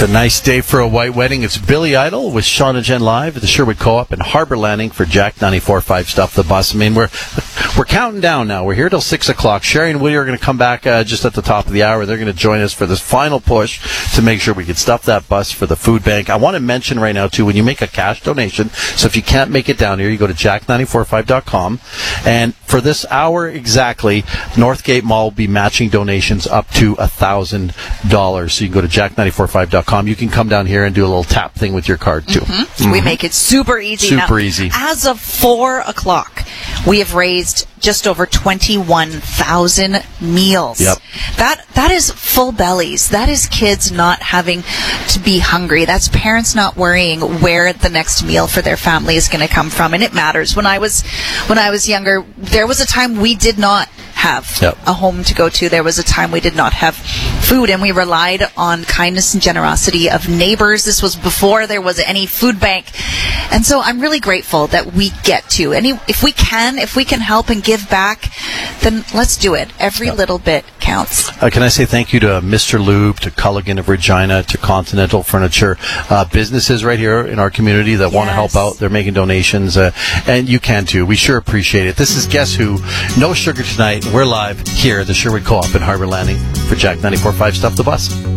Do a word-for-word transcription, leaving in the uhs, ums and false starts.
a nice day for a white wedding. It's Billy Idol with Sean and Jen live at the Sherwood Co-op in Harbor Landing for Jack ninety-four point five Stuff the Bus. I mean, we're we're counting down now. We're here till six o'clock. Sherry and Woody are going to come back uh, just at the top of the hour. They're going to join us for this final push to make sure we can stuff that bus for the food bank. I want to mention right now, too, when you make a cash donation, so if you can't make it down here, you go to jack ninety-four point five dot com. And for this hour exactly, Northgate Mall will be matching donations up to one thousand dollars. So you can go to jack ninety-four point five dot com. You can come down here and do a little tap thing with your card, too. Mm-hmm. Mm-hmm. We make it super easy. Super now, easy. As of four o'clock, we have raised just over twenty-one thousand meals. Yep. That that is full bellies. That is kids not having to be hungry. That's parents not worrying where the next meal for their family is going to come from. And it matters. When I was when I was younger, there was a time we did not have yep. a home to go to. There was a time we did not have food, and we relied on kindness and generosity of neighbors. This was before there was any food bank. And so I'm really grateful that we get to. And if we can, if we can help and give back, then let's do it. Every yep. little bit counts. Uh, can I say thank you to Mister Lube, to Culligan of Regina, to Continental Furniture, uh, businesses right here in our community that yes. want to help out. They're making donations, uh, and you can too. We sure appreciate it. This is Guess Who? No Sugar Tonight. We're live here at the Sherwood Co-op in Harbor Landing for Jack ninety-four point five Stuff the Bus.